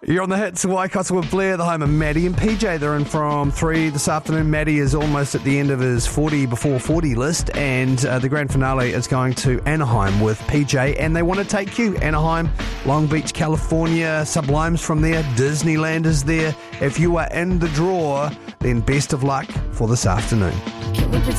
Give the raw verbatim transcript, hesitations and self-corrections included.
You're on the hits, Waikato with Blair, the home of Maddie and P J. They're in from three this afternoon. Maddie is almost at the end of his forty before forty list, and uh, the grand finale is going to Anaheim with P J, and they want to take you. Anaheim, Long Beach, California, Sublime's from there, Disneyland is there. If you are in the draw, then best of luck for this afternoon.